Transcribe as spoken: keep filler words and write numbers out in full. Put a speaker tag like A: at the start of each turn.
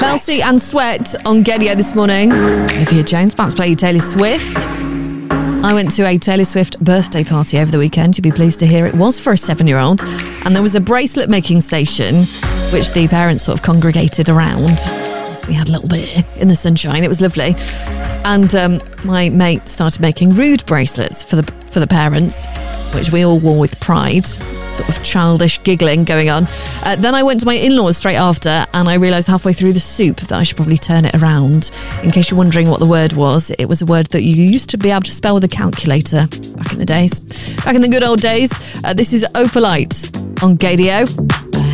A: Mel C and Sweat on Gaydio this morning. Olivia Jones about to play Taylor Swift. I went to a Taylor Swift birthday party over the weekend. You'd be pleased to hear it was for a seven-year-old. And there was a bracelet making station, which the parents sort of congregated around. We had a little bit in the sunshine. It was lovely. And um, my mate started making rude bracelets for the for the parents, which we all wore with pride. Sort of childish giggling going on. Uh, then I went to my in-laws straight after, and I realised halfway through the soup that I should probably turn it around. In case you're wondering what the word was, it was a word that you used to be able to spell with a calculator back in the days. Back in the good old days. Uh, this is Opalite on Gaydio.